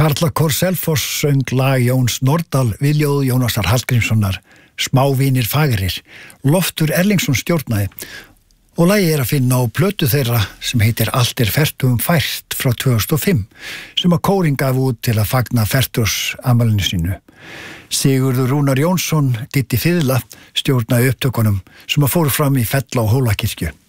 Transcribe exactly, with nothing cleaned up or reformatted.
Karlakór Selfoss söng lag Jóns Nordal við ljóð Jónasar Hallgrímssonar, Smávinir fagrir. Loftur Erlingsson stjórnaði og lagið er að finna á plötu þeirra sem heitir Allt er fertugum fært frá tvö þúsund og fimm sem að kórin gaf út til að fagna fertugsafmælinu sínu. Sigurður Rúnar Jónsson, Ditti fiðla, stjórnaði upptökunum sem að fóru fram í Fella og Hólakirkju.